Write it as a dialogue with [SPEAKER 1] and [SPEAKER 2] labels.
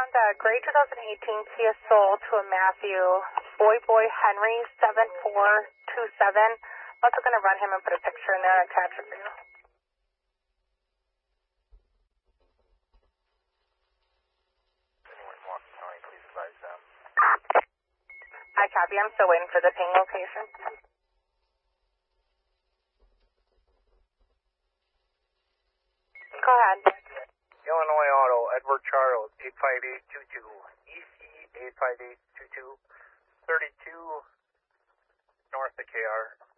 [SPEAKER 1] gray 2018 Kia Soul to a Matthew, Boy Henry 7427. I'm also going to run him and put a picture in there and attach it for you.
[SPEAKER 2] Please advise them.
[SPEAKER 1] I copy. I'm still waiting for the ping location. Go ahead.
[SPEAKER 2] Illinois Auto, Edward Charles, 85822, EC 85822, 32 north of KR.